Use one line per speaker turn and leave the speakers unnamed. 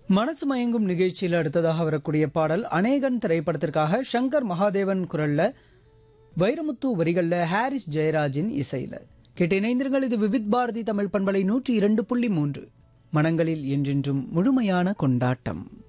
மனசு மயங்கும் நிகழ்ச்சியில் அடுத்ததாக வரக்கூடிய பாடல் அநேகன் திரைப்படத்திற்காக சங்கர் மகாதேவன் குரல்ல, வைரமுத்து வரிகள்ல, ஹாரிஸ் ஜெயராஜின் இசையில கேட்டு இணைந்திருங்கள். இது விவித் பாரதி தமிழ் பண்பலை 102.3 மனங்களில் என்றென்றும் முழுமையான கொண்டாட்டம்.